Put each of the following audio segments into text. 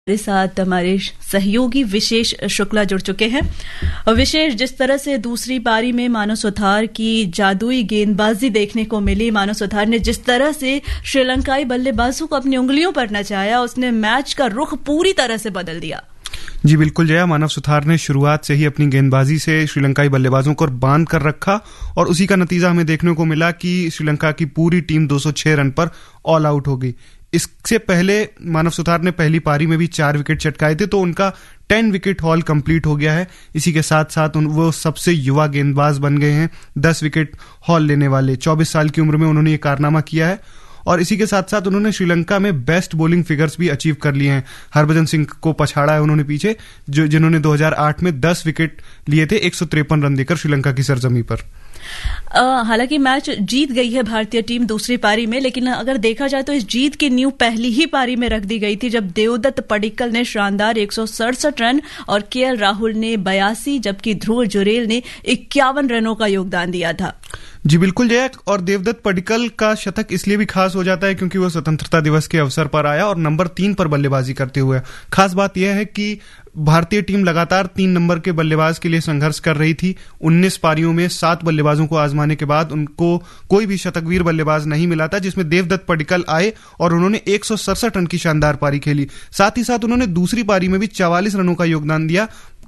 हमारे साथ हमारे सहयोगी विशेष शुक्ला जुड़ चुके हैं। विशेष, जिस तरह से दूसरी पारी में मानव सुथार की जादुई गेंदबाजी देखने को मिली, मानव सुथार ने जिस तरह से श्रीलंकाई बल्लेबाजों को अपनी उंगलियों पर नचाया, उसने मैच का रुख पूरी तरह से बदल दिया। जी बिल्कुल जया, मानव सुथार ने शुरुआत से ही अपनी गेंदबाजी से श्रीलंकाई बल्लेबाजों को बांध कर रखा और उसी का नतीजा हमें देखने को मिला कि श्रीलंका की पूरी टीम 206 रन पर ऑल आउट हो गई। इससे पहले मानव सुथार ने पहली पारी में भी 4 विकेट चटकाए थे, तो उनका 10 विकेट हॉल कंप्लीट हो गया है। इसी के साथ साथ वो सबसे युवा गेंदबाज बन गए हैं, 10 विकेट हॉल लेने वाले। 24 साल की उम्र में उन्होंने ये कारनामा किया है और इसी के साथ साथ उन्होंने श्रीलंका में बेस्ट बॉलिंग फिगर्स भी अचीव कर लिए हैं। हरभजन सिंह को पछाड़ा है उन्होंने पीछे, जिन्होंने 2008 में 10 विकेट लिए थे 153 रन देकर श्रीलंका की सरजमी पर। हालांकि मैच जीत गई है भारतीय टीम दूसरी पारी में, लेकिन अगर देखा जाए तो इस जीत की नींव पहली ही पारी में रख दी गई थी, जब देवदत्त पडिक्कल ने शानदार 167 रन और केएल राहुल ने 82, जबकि ध्रुव जुरेल ने 51 रनों का योगदान दिया था। जी बिल्कुल जया, और देवदत्त पडिक्कल का शतक इसलिए भी खास हो जाता है क्योंकि वो स्वतंत्रता दिवस के अवसर पर आया और नंबर 3 पर बल्लेबाजी करते हुए। खास बात यह है कि भारतीय टीम लगातार 3 नंबर के बल्लेबाज के लिए संघर्ष कर रही थी। 19 पारियों में 7 बल्लेबाजों को आजमाने के बाद उनको कोई भी शतकवीर बल्लेबाज नहीं मिला था, जिसमें देवदत्त पडिक्कल आए और उन्होंने 167 रन की शानदार पारी खेली। साथ ही साथ उन्होंने दूसरी पारी में भी 44 रनों का योगदान दिया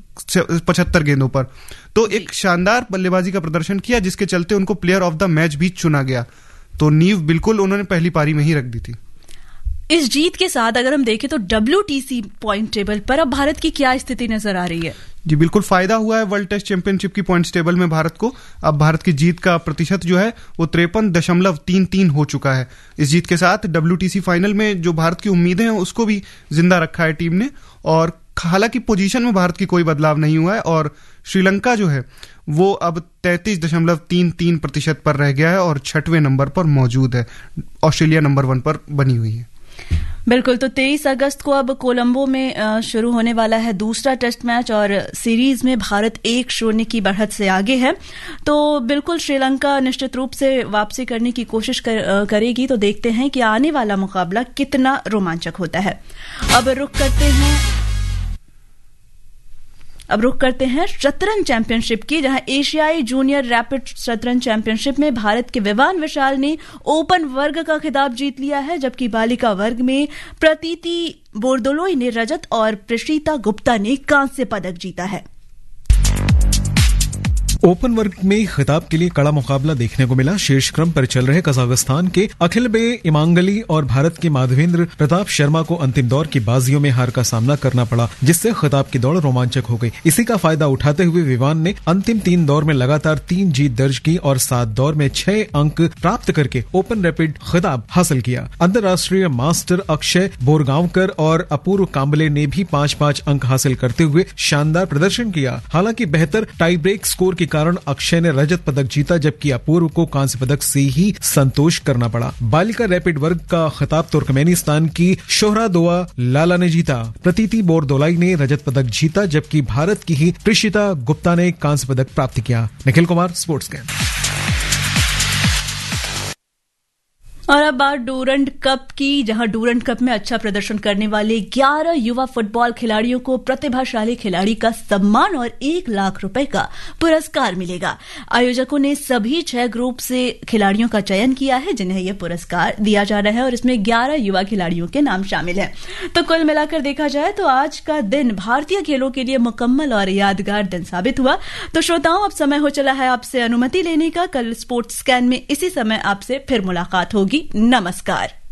75 गेंदों पर। तो एक शानदार बल्लेबाजी का प्रदर्शन किया, जिसके चलते उनको प्लेयर ऑफ द मैच भी चुना गया। तो नींव बिल्कुल उन्होंने पहली पारी में ही रख दी थी। इस जीत के साथ अगर हम देखें तो WTC पॉइंट टेबल पर अब भारत की क्या स्थिति नजर आ रही है? जी बिल्कुल फायदा हुआ है वर्ल्ड टेस्ट चैंपियनशिप की पॉइंट्स टेबल में भारत को। अब भारत की जीत का प्रतिशत जो है वो 53.33 हो चुका है। इस जीत के साथ WTC फाइनल में जो भारत की उम्मीदें हैं उसको भी जिंदा रखा है टीम ने। और हालांकि पोजीशन में भारत की कोई बदलाव नहीं हुआ है और श्रीलंका जो है वो अब 33.33% पर रह गया है और 6वें नंबर पर मौजूद है। ऑस्ट्रेलिया नंबर 1 पर बनी हुई है। बिल्कुल, तो 23 अगस्त को अब कोलंबो में शुरू होने वाला है दूसरा टेस्ट मैच और सीरीज में भारत 1-0 की बढ़त से आगे है। तो बिल्कुल श्रीलंका निश्चित रूप से वापसी करने की कोशिश करेगी। तो देखते हैं कि आने वाला मुकाबला कितना रोमांचक होता है। अब रुख करते हैं शतरंज चैंपियनशिप की, जहां एशियाई जूनियर रैपिड शतरंज चैंपियनशिप में भारत के विवान विशाल ने ओपन वर्ग का खिताब जीत लिया है, जबकि बालिका वर्ग में प्रतीति बोरदोलोई ने रजत और प्रशीता गुप्ता ने कांस्य पदक जीता है। ओपन वर्ग में खिताब के लिए कड़ा मुकाबला देखने को मिला। शीर्ष क्रम पर चल रहे कजाकिस्तान के अखिल बे इमांगली और भारत के माधवेंद्र प्रताप शर्मा को अंतिम दौर की बाजियों में हार का सामना करना पड़ा, जिससे खिताब की दौड़ रोमांचक हो गई। इसी का फायदा उठाते हुए विवान ने अंतिम 3 दौर में लगातार 3 जीत दर्ज की और 7 दौर में 6 अंक प्राप्त करके ओपन रैपिड खिताब हासिल किया। अंतर्राष्ट्रीय मास्टर अक्षय बोरगांवकर और अपूर्व कांबले ने भी 5-5 अंक हासिल करते हुए शानदार प्रदर्शन किया। हालांकि बेहतर टाई ब्रेक स्कोर के कारण अक्षय ने रजत पदक जीता, जबकि अपूर्व को कांस्य पदक से ही संतोष करना पड़ा। बालिका रैपिड वर्ग का खिताब तुर्कमेनिस्तान की शोहरादोआ लाला ने जीता। प्रतीति बोरदोलाई ने रजत पदक जीता, जबकि भारत की ही प्रशीता गुप्ता ने कांस्य पदक प्राप्त किया। निखिल कुमार, स्पोर्ट्स के। और अब बात डूरंड कप की, जहां डूरंड कप में अच्छा प्रदर्शन करने वाले 11 युवा फुटबॉल खिलाड़ियों को प्रतिभाशाली खिलाड़ी का सम्मान और 1 लाख रुपए का पुरस्कार मिलेगा। आयोजकों ने सभी 6 ग्रुप से खिलाड़ियों का चयन किया है जिन्हें यह पुरस्कार दिया जा रहा है और इसमें 11 युवा खिलाड़ियों के नाम शामिल हैं। तो कुल मिलाकर देखा जाए तो आज का दिन भारतीय खेलों के लिए मुकम्मल और यादगार दिन साबित हुआ। तो श्रोताओं, अब समय हो चला है आपसे अनुमति लेने का। कल स्पोर्ट्स स्कैन में इसी समय आपसे फिर मुलाकात होगी। नमस्कार।